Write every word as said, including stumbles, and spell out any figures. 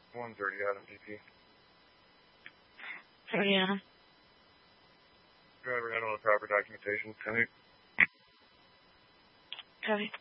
one thirty Adam D P. Ariana. Driver had all the proper documentation. Tell me. Copy.